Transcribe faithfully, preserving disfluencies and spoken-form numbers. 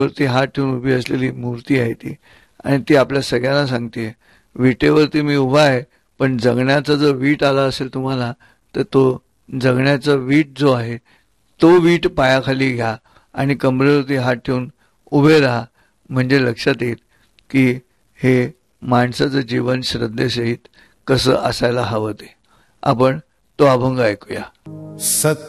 वरती हात ठेवून उभी असलेली मूर्ती आहे ती, आणि ती आपल्या सगळ्यांना सांगते विटेवरती मी उभा आहे, पण जगण्याचा जर वीट आला असेल तुम्हाला तर तो जगण्याचा वीट जो आहे तो वीट पायाखाली घ्या आणि कमरेवरती हात ठेवून उभे राहा, म्हणजे लक्षात येईल की हे माणसाचं जीवन श्रद्धेसहित कसं असायला हवं ते. आपण तो अभंग ऐकूया. सत